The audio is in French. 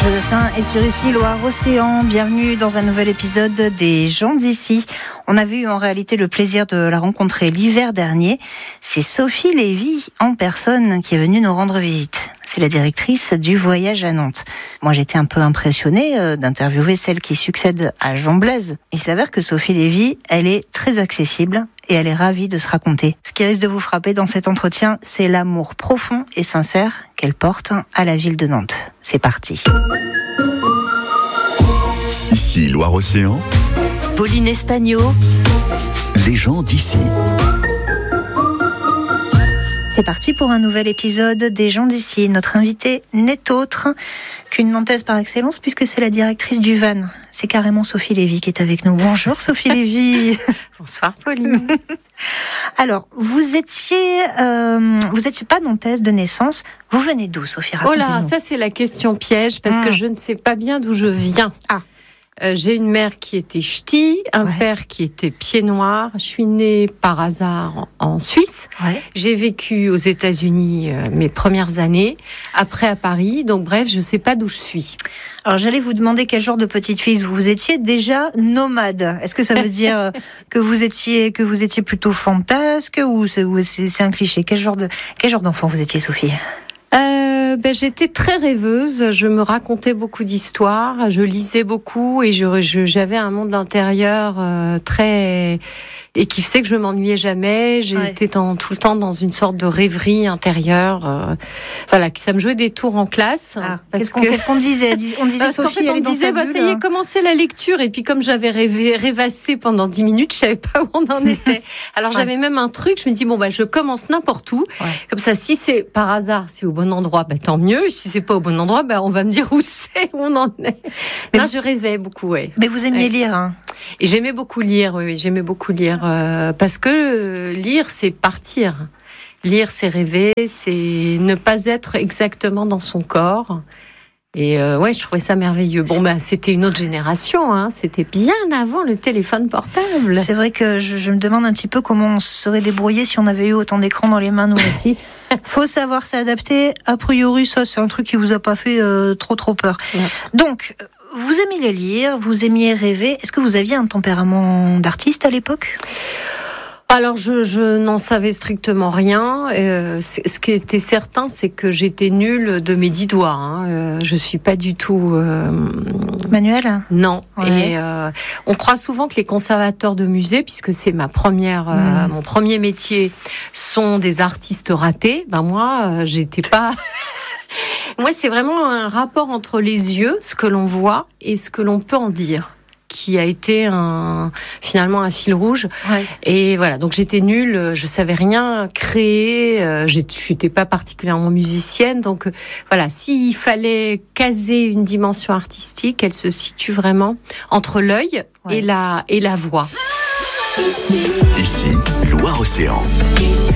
Jodassin est sur ici Loire-Océan. Bienvenue dans un nouvel épisode des gens d'ici. On avait eu en réalité le plaisir de la rencontrer l'hiver dernier. C'est Sophie Lévy en personne qui est venue nous rendre visite. C'est la directrice du voyage à Nantes. Moi, j'étais un peu impressionnée d'interviewer celle qui succède à Jean Blaise. Il s'avère que Sophie Lévy, elle est très accessible et elle est ravie de se raconter. Ce qui risque de vous frapper dans cet entretien, c'est l'amour profond et sincère qu'elle porte à la ville de Nantes. C'est parti. Ici Loire-Océan. Pauline Espagno. Les gens d'ici. C'est parti pour un nouvel épisode des gens d'ici. Notre invitée n'est autre qu'une Nantaise par excellence puisque c'est la directrice du VAN. C'est carrément Sophie Lévy qui est avec nous. Bonjour Sophie Lévy. Bonsoir Pauline. Alors, vous étiez pas nantaise de naissance. Vous venez d'où, Sophie? Oh là, ça c'est la question piège parce que je ne sais pas bien d'où je viens. Ah. J'ai une mère qui était ch'ti, un père qui était pied noir. Je suis née par hasard en Suisse. Ouais. J'ai vécu aux États-Unis mes premières années, après à Paris. Donc bref, je ne sais pas d'où je suis. Alors j'allais vous demander quel genre de petite fille vous étiez. Déjà nomade. Est-ce que ça veut dire que vous étiez plutôt fantasque ou c'est un cliché? Quel genre d'enfant vous étiez, Sophie? J'étais très rêveuse, je me racontais beaucoup d'histoires, je lisais beaucoup et j'avais un monde intérieur très... et qui fait que je m'ennuyais jamais. J'étais tout le temps dans une sorte de rêverie intérieure. Voilà, que ça me jouait des tours en classe. Qu'est-ce qu'on disait? On disait Sophie, elle est dans sa bulle. Ça y est, commencez la lecture. Et puis comme j'avais rêvassé pendant 10 minutes, je savais pas où on en était. Alors j'avais même un truc, je me dis je commence n'importe où. Ouais. Comme ça, si c'est par hasard, c'est au bon endroit, tant mieux. Si c'est pas au bon endroit, on va me dire où c'est, où on en est. Non, je rêvais beaucoup, ouais. Mais vous aimiez lire, hein? Et j'aimais beaucoup lire, oui, j'aimais beaucoup lire. Parce que lire, c'est partir. Lire, c'est rêver, c'est ne pas être exactement dans son corps. Et je trouvais ça merveilleux. C'était une autre génération, hein. C'était bien avant le téléphone portable. C'est vrai que je me demande un petit peu comment on se serait débrouillé si on avait eu autant d'écrans dans les mains, nous aussi. Faut savoir s'adapter. A priori, ça, c'est un truc qui vous a pas fait trop peur. Ouais. Donc, vous aimiez lire, vous aimiez rêver. Est-ce que vous aviez un tempérament d'artiste à l'époque ? Alors, je n'en savais strictement rien. Ce qui était certain, c'est que j'étais nulle de mes 10 doigts. Hein. Je suis pas du tout... Manuel ? Non. Ouais. Et on croit souvent que les conservateurs de musées, puisque c'est mon premier métier, sont des artistes ratés. Moi, j'étais pas... Moi, c'est vraiment un rapport entre les yeux, ce que l'on voit, et ce que l'on peut en dire, qui a été finalement un fil rouge. Ouais. Et voilà, donc j'étais nulle, je savais rien créer, je n'étais pas particulièrement musicienne. Donc voilà, s'il fallait caser une dimension artistique, elle se situe vraiment entre l'œil et la voix. Ici, Loire-Océan.